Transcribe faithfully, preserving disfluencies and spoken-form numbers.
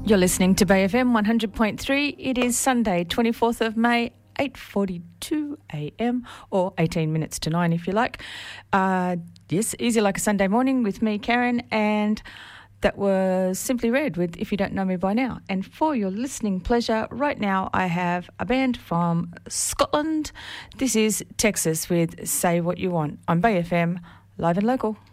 You're listening to Bay F M one hundred point three. It is Sunday, twenty-fourth of May, eight forty-two a m or eighteen minutes to nine if you like. Uh, yes, easy like a Sunday morning with me, Karen, and that was Simply Red with If You Don't Know Me By Now. And for your listening pleasure, right now I have a band from Scotland. This is Texas with Say What You Want on Bay F M, live and local.